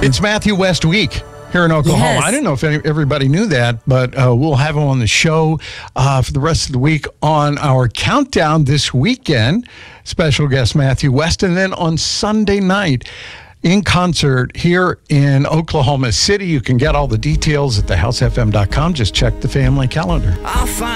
It's Matthew West Week here in Oklahoma. Yes. I didn't know if everybody knew that, but we'll have him on the show for the rest of the week on our countdown this weekend. Special guest Matthew West. And then on Sunday night, in concert here in Oklahoma City. You can get all the details at thehousefm.com. Just check the family calendar.